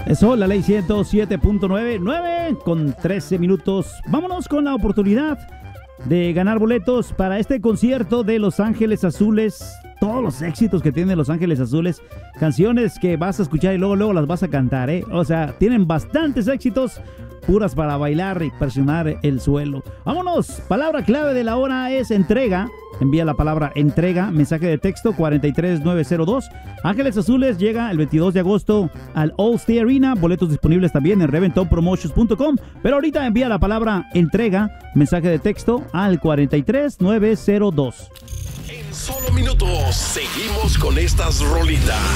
Eso, la ley 107.9, 9 con 13 minutos. Vámonos con la oportunidad de ganar boletos para este concierto de Los Ángeles Azules. Todos los éxitos que tienen Los Ángeles Azules, canciones que vas a escuchar y luego las vas a cantar, ¿eh? O sea, tienen bastantes éxitos, puras para bailar y presionar el suelo. Vámonos, palabra clave de la hora es entrega. Envía la palabra entrega, mensaje de texto 43902. Ángeles Azules llega el 22 de agosto al All-State Arena. Boletos disponibles también en reventonpromotions.com. Pero ahorita envía la palabra entrega, mensaje de texto al 43902. En solo minutos seguimos con estas rolitas.